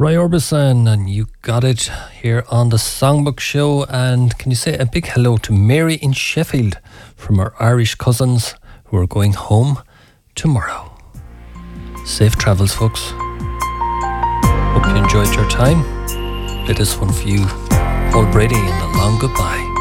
Roy Orbison, and you got it here on the Songbook Show. And can you say a big hello to Mary in Sheffield from our Irish cousins who are going home tomorrow. Safe travels, folks. Hope you enjoyed your time. Play this one for you, Paul Brady and The Long Goodbye.